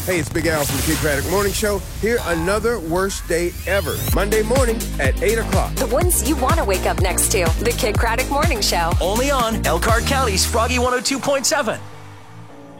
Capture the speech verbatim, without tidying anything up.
Hey, it's Big Al from the Kid Craddock Morning Show. Here, another worst day ever. Monday morning at eight o'clock. The ones you want to wake up next to. The Kid Craddock Morning Show. Only on Elkhart County's Froggy one oh two point seven.